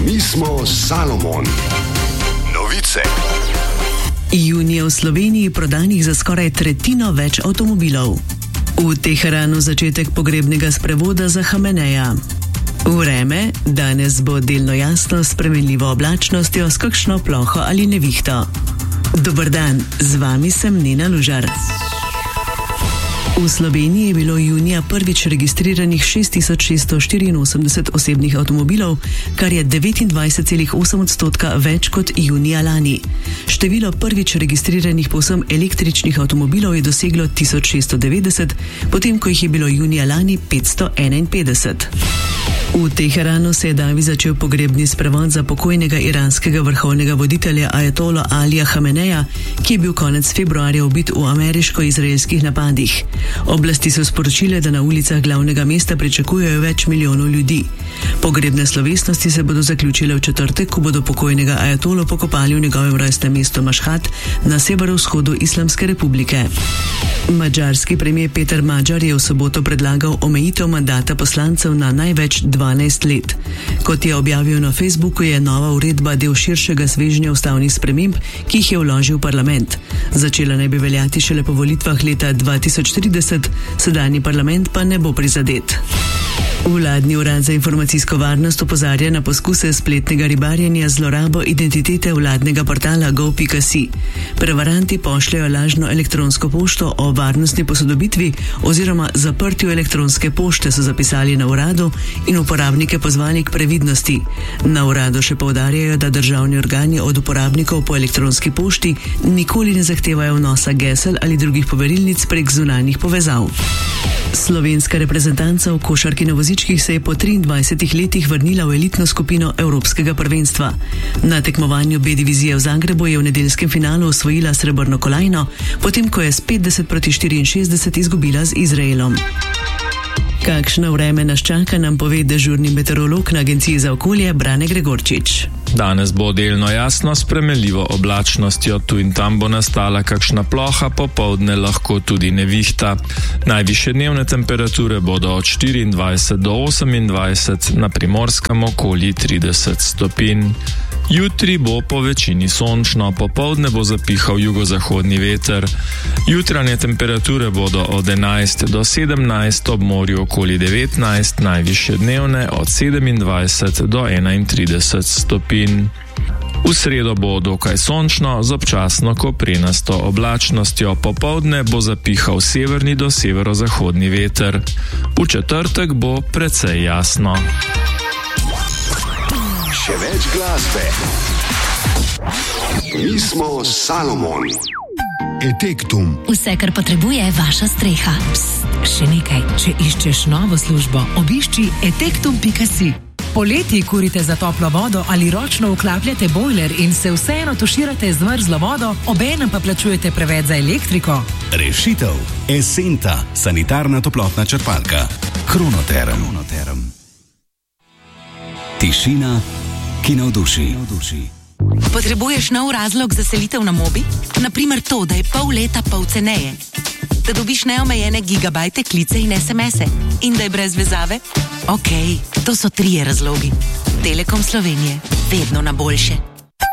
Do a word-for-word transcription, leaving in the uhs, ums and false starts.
Mi smo Salomon. Novice. Junija v Sloveniji prodanih za skoraj tretjino več avtomobilov. V Teheranu začetek pogrebnega sprevoda za Hameneja. Vreme, danes bo delno jasno s spremenljivo oblačnostjo s kakšno ploho ali nevihto. Dober dan, z vami sem Nena Lužar. V Sloveniji je bilo junija prvič registriranih šest tisoč šeststo štiriinosemdeset osebnih avtomobilov, kar je devetindvajset celih osem odstotka več kot junija lani. Število prvič registriranih povsem električnih avtomobilov je doseglo tisoč šeststo devetdeset, potem ko jih je bilo junija lani petsto enainpetdeset. V Teheranu se je davi začel pogrebni sprevod za pokojnega iranskega vrhovnega voditelja ajatola Alija Hameneja, ki je bil konec februarja ubit v ameriško-izraelskih napadih. Oblasti so sporočile, da na ulicah glavnega mesta pričakujejo več milijonov ljudi. Pogrebne slovesnosti se bodo zaključile v četrtek, ko bodo pokojnega ajatolo pokopali v njegovem rojstnem mestu Mašhad na severovzhodu Islamske republike. Madžarski premier Peter Magyar je v soboto predlagal omejitev mandata poslancev na največ dvanajst let. Kot je objavil na Facebooku, je nova uredba del širšega svežnja ustavnih sprememb, ki jih je vložil parlament. Začela naj bi veljati šele po volitvah leta dva tisoč trideset, sedanji parlament pa ne bo prizadet. Vladni urad za informacijsko varnost opozarja na poskuse spletnega ribarjenja z zlorabo identitete vladnega portala gov pika si. Prevaranti pošljajo lažno elektronsko pošto o varnostni posodobitvi oziroma zaprtju elektronske pošte, so zapisali na uradu in uporabnike pozvali k previdnosti. Na uradu še poudarjajo, da državni organi od uporabnikov po elektronski pošti nikoli ne zahtevajo vnosa gesel ali drugih poverilnic prek zunanjih povezav. Slovenska reprezentanca v košarki na vozičkih se je po triindvajsetih letih vrnila v elitno skupino Evropskega prvenstva. Na tekmovanju B divizije v Zagrebu je v nedeljskem finalu osvojila srebrno kolajno, potem ko je s petdeset proti štiriinšestdeset izgubila z Izraelom. Kakšno vreme nas čaka, nam pove dežurni meteorolog na Agenciji za okolje Brane Gregorčič. Danes bo delno jasno s spremenljivo oblačnostjo, tu in tam bo nastala kakšna ploha, popoldne lahko tudi nevihta. Najvišje dnevne temperature bodo od štiriindvajset do osemindvajset, na Primorskem okoli trideset stopinj. Jutri bo po večini sončno, popoldne bo zapihal jugozahodni veter. Jutranje temperature bodo od enajst do sedemnajst, ob morju okoli devetnajst, najvišje dnevne od sedemindvajset do enaintrideset stopinj. V sredo bo dokaj sončno z občasno koprenasto oblačnostjo, popoldne bo zapihal severni do severozahodni veter. V četrtek bo precej jasno. Še več glasbe. Mi smo Salomon. Etektum. Vse, kar potrebuje vaša streha. Psst, še nekaj. Če iščeš novo službo, obišči etektum pika si. Poleti kurite za toplo vodo ali ročno vklapljate bojler in se vseeno tuširate z mrzlo vodo, obenem pa plačujete preveč za elektriko. Rešitev. Esenta. Sanitarna toplotna črpalka. Kronoterm. Kronoterm. Tišina, ki navduši. Potrebuješ nov razlog za selitev na Mobi? Naprimer to, da je pol leta pol ceneje. Da dobiš neomejene gigabajte, klice in es em ese. In da je brez vezave? Okej, to so trije razlogi. Telekom Slovenije. Vedno na boljše.